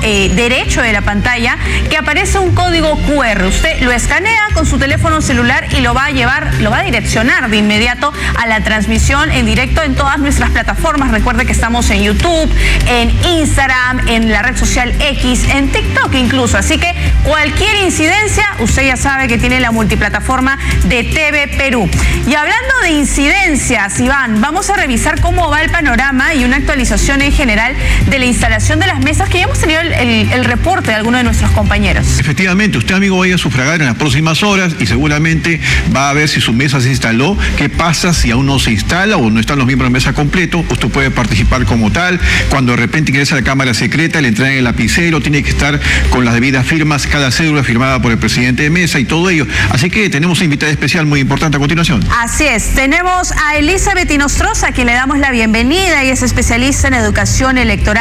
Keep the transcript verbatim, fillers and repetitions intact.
eh, derecho de la pantalla que aparece un código cu erre. Usted lo escanea con su teléfono celular y lo va a llevar, lo va a direccionar de inmediato a la transmisión en directo en todas nuestras plataformas. Recuerde que estamos en YouTube, en Instagram, en la red social X, en TikTok incluso. Así que cualquier incidencia, usted ya sabe que tiene la multiplataforma de T V Perú. Y hablando de incidencias, Iván, vamos a revisar cómo va el panorama y una actualización en general de la instalación de las mesas, que ya hemos tenido el, el, el reporte de algunos de nuestros compañeros. Efectivamente, usted, amigo, vaya a sufragar en las próximas horas y seguramente va a ver si su mesa se instaló, qué pasa si aún no se instala o no están los miembros de mesa completo. Usted puede participar como tal. Cuando de repente ingresa a la cámara secreta, le entregan el lapicero, tiene que estar con las debidas firmas, cada cédula firmada por el presidente de mesa y todo ello. Así que tenemos una invitada especial muy importante a continuación. Así es, tenemos a Elizabeth Inostroza, a quien le damos la bienvenida y es especialista en educación electoral.